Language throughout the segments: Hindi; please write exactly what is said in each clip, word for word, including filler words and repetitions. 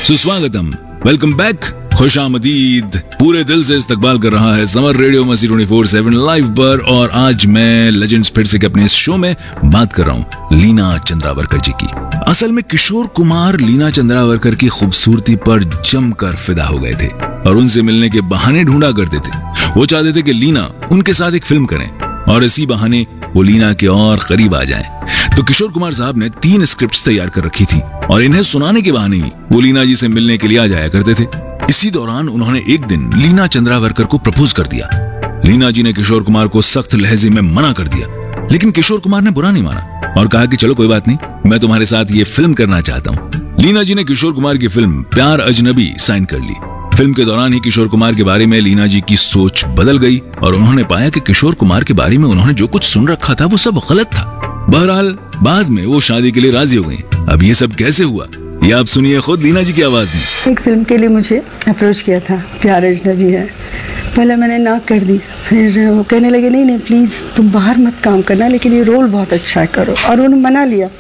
सुस्वागतम, वेलकम बैक, खुशामदीद। पूरे दिल से इस्तकबाल कर रहा है समर रेडियो मसी ट्वेंटी फोर सेवन लाइव पर। और आज मैं लेजेंड्स फिर से के अपने इस शो में बात कर रहा हूँ लीना चंद्रावरकर जी की। असल में किशोर कुमार लीना चंद्रावरकर की खूबसूरती पर जमकर फिदा हो गए थे और उनसे मिलने के बहाने ढूंढा करते थे। वो चाहते थे कि लीना उनके साथ एक फिल्म करें और इसी बहाने वो लीना के और करीब आ जाएं। तो किशोर कुमार साहब ने तीन स्क्रिप्ट्स तैयार कर रखी थी और इन्हें सुनाने के बहाने ही वो लीना जी से मिलने के लिए आ जाया करते थे। इसी दौरान उन्होंने एक दिन लीना चंद्रावरकर को प्रपोज कर दिया। लीना जी ने किशोर कुमार को सख्त लहजे में मना कर दिया, लेकिन किशोर कुमार ने बुरा नहीं माना और कहा कि चलो कोई बात नहीं, मैं तुम्हारे साथ ये फिल्म करना चाहता हूँ। लीना जी ने किशोर कुमार की फिल्म प्यार अजनबी साइन कर ली। फिल्म के दौरान ही किशोर कुमार के बारे में लीना जी की सोच बदल गई और उन्होंने पाया कि किशोर कुमार के बारे में उन्होंने जो कुछ सुन रखा था वो सब गलत था। बहरहाल बाद में वो शादी के लिए राजी हो गई। अब ये सब कैसे हुआ ये आप सुनिए खुद लीना जी की आवाज में। एक फिल्म के लिए मुझे अप्रोच किया था, प्यार अजनबी है। पहले मैंने ना कर दी, फिर वो कहने लगे नहीं नहीं प्लीज तुम बाहर मत काम करना, लेकिन ये रोल बहुत अच्छा है करो, और उन्होंने मना लिया।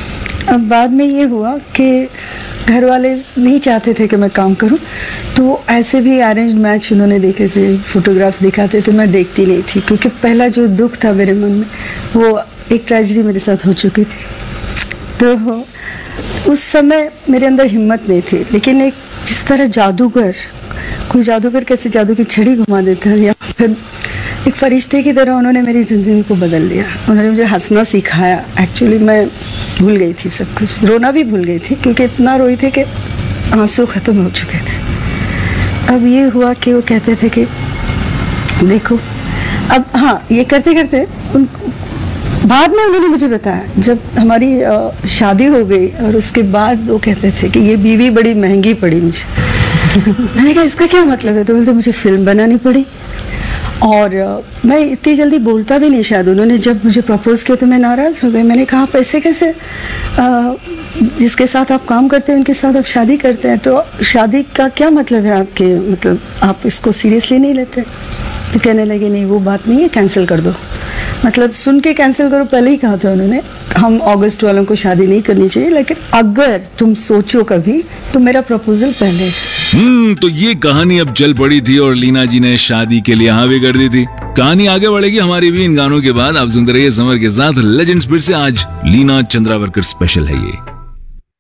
अब बाद में ये हुआ कि घर वाले नहीं चाहते थे कि मैं काम करूं, तो ऐसे भी अरेंज मैच उन्होंने देखे थे, फोटोग्राफ्स दिखाते थे, मैं देखती नहीं थी क्योंकि पहला जो दुख था मेरे मन में वो एक ट्रेजेडी मेरे साथ हो चुकी थी। तो उस समय मेरे अंदर हिम्मत नहीं थी, लेकिन एक जिस तरह जादूगर, कोई जादूगर कैसे जादू की छड़ी घुमा देता है, या फिर एक फरिश्ते की तरह उन्होंने मेरी ज़िंदगी को बदल दिया। उन्होंने मुझे हंसना सिखाया। एक्चुअली मैं भूल गई थी सब कुछ, रोना भी भूल गई थी क्योंकि इतना रोई थी कि आंसू ख़त्म हो चुके थे। अब ये हुआ कि वो कहते थे कि देखो अब, हाँ ये करते करते उन बाद में उन्होंने मुझे बताया जब हमारी शादी हो गई और उसके बाद वो कहते थे कि ये बीवी बड़ी महंगी पड़ी मुझे। मैंने कहा इसका क्या मतलब है? तो बोलते मुझे फिल्म बनानी पड़ी और मैं इतनी जल्दी बोलता भी नहीं। शायद उन्होंने जब मुझे प्रपोज किया तो मैं नाराज़ हो गई। मैंने कहा आप ऐसे कैसे, आ, जिसके साथ आप काम करते हैं उनके साथ आप शादी करते हैं, तो शादी का क्या मतलब है आपके, मतलब आप इसको सीरियसली नहीं लेते? तो कहने लगे नहीं वो बात नहीं है, कैंसिल कर दो। मतलब सुन के कैंसिल करो पहले ही कहा था उन्होंने, हम अगस्त वालों को शादी नहीं करनी चाहिए, लेकिन अगर तुम सोचो कभी तो मेरा प्रपोजल पहले। हम्म तो ये कहानी अब चल पड़ी थी और लीना जी ने शादी के लिए हाँ भी कर दी थी। कहानी आगे बढ़ेगी हमारी भी इन गानों के बाद। आप सुनते रहिए समर के साथ लेजेंड्स फिर से। आज लीना चंद्रावरकर स्पेशल है ये।